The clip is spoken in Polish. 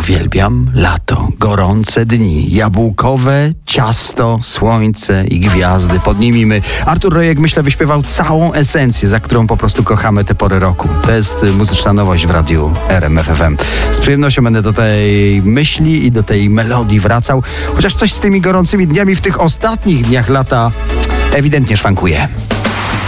Uwielbiam lato, gorące dni, jabłkowe, ciasto, słońce i gwiazdy. Pod nimi my. Artur Rojek, myślę, wyśpiewał całą esencję, za którą po prostu kochamy tę porę roku. To jest muzyczna nowość w radiu RMF FM. Z przyjemnością będę do tej myśli i do tej melodii wracał, chociaż coś z tymi gorącymi dniami w tych ostatnich dniach lata ewidentnie szwankuje.